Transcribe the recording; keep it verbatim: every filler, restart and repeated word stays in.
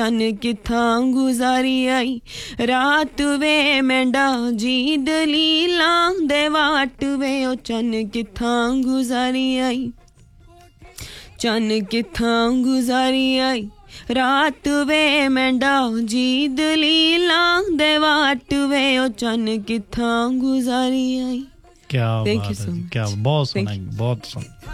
चन किथां गुजारी आई रात वे मेंढा जी दलीलां दे वाट वे ओ चन किथां गुजारी आई चन किथां गुजारी आई रात वे मेंढा जी दलीलां दे वाट वे ओ चन किथां गुजारी आई। क्या बात है, क्या बहुत सुना, बहुत सुना।